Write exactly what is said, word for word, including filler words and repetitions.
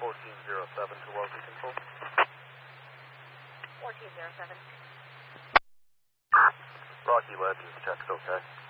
fourteen zero seven to Wellesley Control. fourteen zero seven. Rocky Legends, check's okay.